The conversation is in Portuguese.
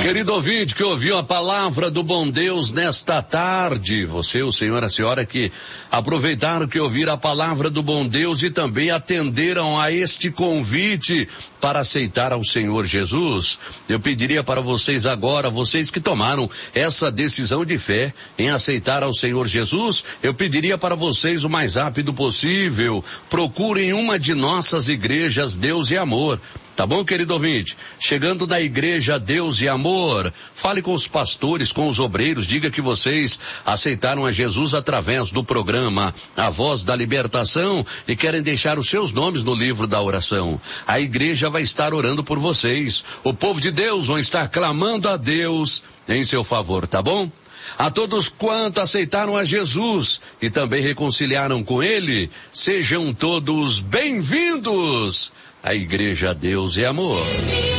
Querido ouvinte que ouviu a palavra do bom Deus nesta tarde, você, o senhor, a senhora que aproveitaram que ouviram a palavra do bom Deus e também atenderam a este convite para aceitar ao Senhor Jesus, eu pediria para vocês agora, vocês que tomaram essa decisão de fé em aceitar ao Senhor Jesus, eu pediria para vocês o mais rápido possível, procurem uma de nossas igrejas Deus e Amor. Tá bom, querido ouvinte? Chegando na igreja Deus e Amor, fale com os pastores, com os obreiros, diga que vocês aceitaram a Jesus através do programa A Voz da Libertação e querem deixar os seus nomes no livro da oração. A igreja vai estar orando por vocês. O povo de Deus vão estar clamando a Deus em seu favor, tá bom? A todos quanto aceitaram a Jesus e também reconciliaram com Ele, sejam todos bem-vindos à Igreja Deus e Amor.